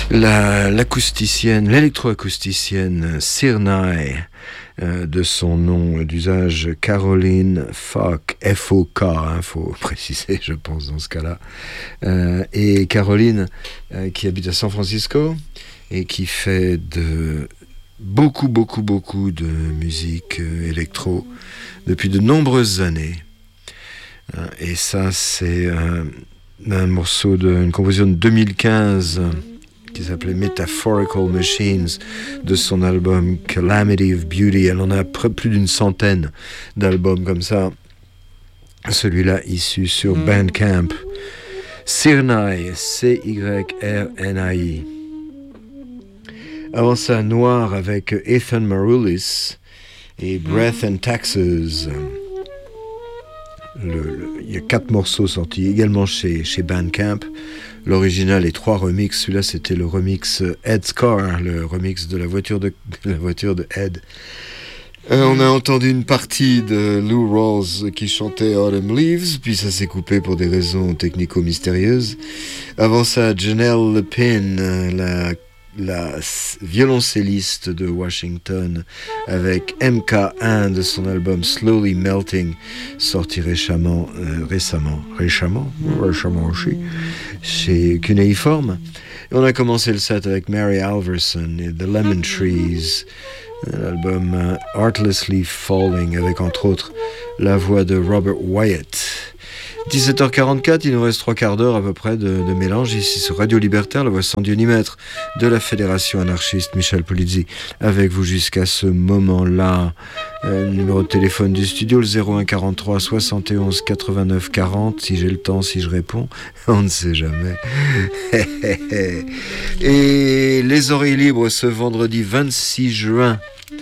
L'acousticienne, l'électroacousticienne Sirnai, de son nom d'usage Caroline Fock, F-O-K, faut préciser, je pense, dans ce cas-là. Et Caroline, qui habite à San Francisco et qui fait beaucoup de musique électro depuis de nombreuses années. Et ça, c'est un morceau d'une composition de 2015 qui s'appelait Metaphorical Machines, de son album Calamity of Beauty. Elle en a plus d'une centaine d'albums comme ça. Celui-là issu sur Bandcamp. Sirnai, C-Y-R-N-A-I. Avant ça, Noir avec Ethan Maroulis et Breath and Taxes. Il y a 4 morceaux sortis également chez Bandcamp. L'original et 3 remixes. Celui-là, c'était le remix Ed's Car, le remix de la voiture de Ed. On a entendu une partie de Lou Rawls qui chantait Autumn Leaves, puis ça s'est coupé pour des raisons technico-mystérieuses. Avant ça, Janelle Lepin, la violoncelliste de Washington, avec MK1 de son album Slowly Melting, sorti récemment aussi, chez Cuneiform. Et on a commencé le set avec Mary Alverson et The Lemon Trees, l'album Artlessly Falling, avec entre autres la voix de Robert Wyatt. 17h44, il nous reste 3 quarts d'heure à peu près de mélange ici sur Radio Libertaire, la voix sans Dieu ni maître de la Fédération anarchiste Michel Polizzi, avec vous jusqu'à ce moment-là. Numéro de téléphone du studio, le 01 43 71 89 40, si j'ai le temps, si je réponds, on ne sait jamais. Et les oreilles libres ce vendredi 26 juin.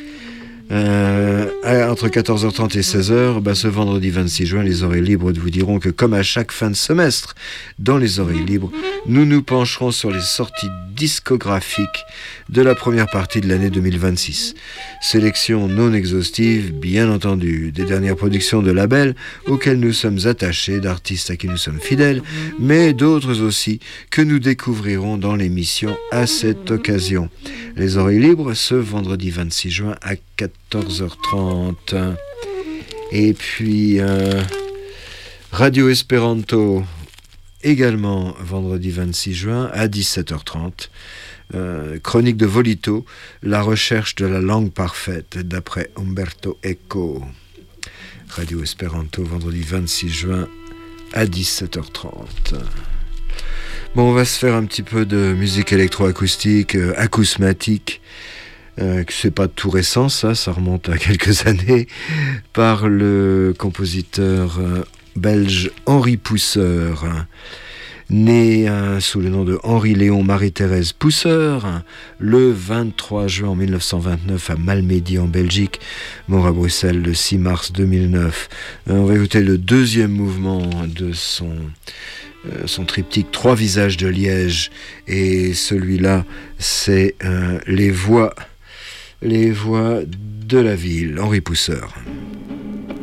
Entre 14h30 et 16h, ce vendredi 26 juin, les oreilles libres vous diront que comme à chaque fin de semestre, dans les oreilles libres, nous nous pencherons sur les sorties discographiques de la première partie de l'année 2026. Sélection non exhaustive, bien entendu, des dernières productions de labels auxquels nous sommes attachés, d'artistes à qui nous sommes fidèles, mais d'autres aussi que nous découvrirons dans l'émission à cette occasion. Les oreilles libres ce vendredi 26 juin à 14h30. Et puis Radio Esperanto également vendredi 26 juin à 17h30. Chronique de Volito, la recherche de la langue parfaite d'après Umberto Eco. Radio Esperanto vendredi 26 juin à 17h30. Bon, on va se faire un petit peu de musique électroacoustique, acousmatique. C'est pas tout récent, ça remonte à quelques années, par le compositeur belge Henri Pousseur, né sous le nom de Henri-Léon Marie-Thérèse Pousseur, le 23 juin 1929 à Malmedy en Belgique, mort à Bruxelles le 6 mars 2009. On va écouter le deuxième mouvement de son triptyque 3 visages de Liège, et celui-là c'est les voix de la ville, Henri Pousseur.